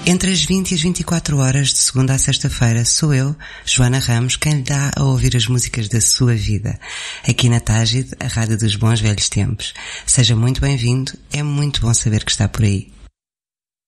Entre as 20 e as 24 horas, de segunda a sexta-feira, sou eu, Joana Ramos, quem lhe dá a ouvir as músicas da sua vida. Aqui na Tágide, a rádio dos bons velhos tempos. Seja muito bem-vindo, é muito bom saber que está por aí.